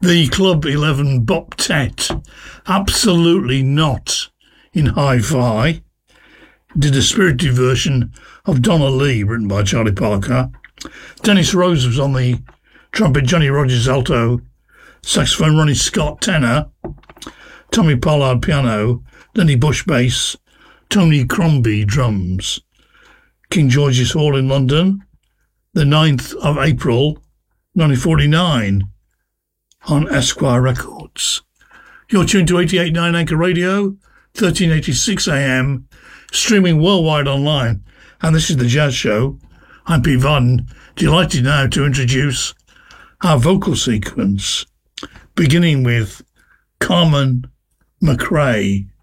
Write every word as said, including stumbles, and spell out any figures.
The Club eleven Boptet, absolutely not in hi-fi, did a spirited version of Donna Lee, written by Charlie Parker. Dennis Rose was on the trumpet, Johnny Rogers alto, saxophone Ronnie Scott tenor, Tommy Pollard piano, Lenny Bush bass, Tony Crombie drums. King George's Hall in London, the ninth of April nineteen forty-nine, on Esquire Records. You're tuned to eighty-eight point nine Anchor Radio, thirteen eighty-six A M, streaming worldwide online. And this is The Jazz Show. I'm Pete Varden, delighted now to introduce our vocal sequence, beginning with Carmen McRae.